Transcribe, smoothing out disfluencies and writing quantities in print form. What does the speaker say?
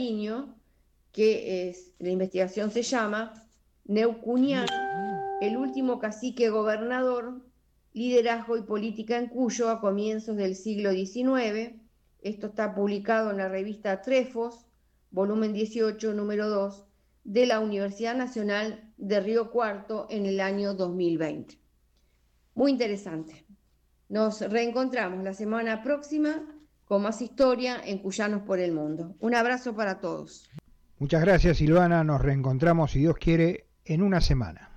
Nariño, la investigación se llama Neuquén, el último cacique gobernador, liderazgo y política en Cuyo a comienzos del siglo XIX. Esto está publicado en la revista Trefos, volumen 18, número 2, de la Universidad Nacional de Río Cuarto en el año 2020. Muy interesante. Nos reencontramos la semana próxima con más historia en Cuyanos por el Mundo. Un abrazo para todos. Muchas gracias, Silvana. Nos reencontramos, si Dios quiere, en una semana.